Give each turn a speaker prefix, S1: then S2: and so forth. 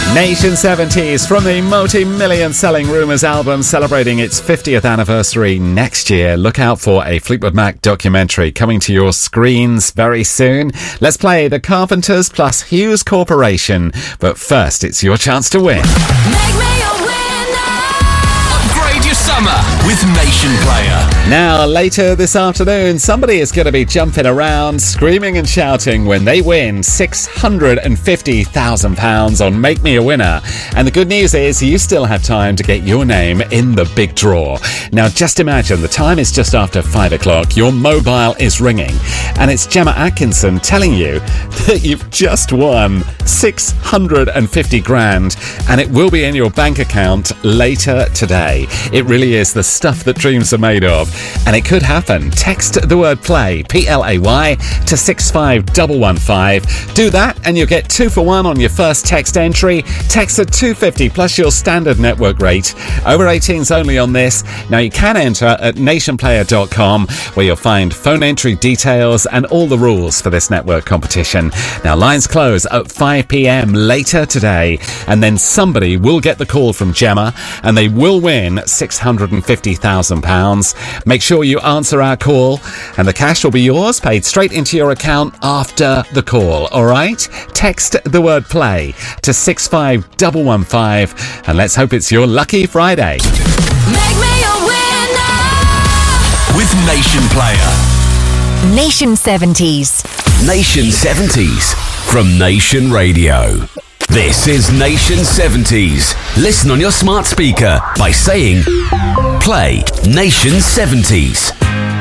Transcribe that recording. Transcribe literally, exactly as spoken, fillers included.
S1: Nation seventies from the multi-million selling Rumours album, celebrating its fiftieth anniversary next year. Look out for a Fleetwood Mac documentary coming to your screens very soon. Let's play The Carpenters plus Hughes Corporation. But first, it's your chance to win.
S2: Make me a winner. Upgrade your summer with Nation Player.
S1: Now, later this afternoon, somebody is going to be jumping around, screaming and shouting when they win six hundred fifty thousand pounds on Make Me a Winner. And the good news is you still have time to get your name in the big draw. Now, just imagine the time is just after five o'clock, your mobile is ringing, and it's Gemma Atkinson telling you that you've just won six hundred fifty grand, and it will be in your bank account later today. It really is the stuff that dreams are made of. And it could happen. Text the word play, P L A Y, to six five one one five. Do that and you'll get two for one on your first text entry. Text at two fifty plus your standard network rate. Over eighteens only on this. Now you can enter at nation player dot com, where you'll find phone entry details and all the rules for this network competition. Now lines close at five p.m. later today, and then somebody will get the call from Gemma and they will win six hundred fifty thousand pounds. Make sure you answer our call, and the cash will be yours, paid straight into your account after the call, all right? Text the word play to six five one one five, and let's hope it's your lucky Friday.
S2: Make me a winner with Nation Player.
S3: Nation seventies.
S4: Nation seventies from Nation Radio. This is Nation seventies. Listen on your smart speaker by saying, play Nation seventies.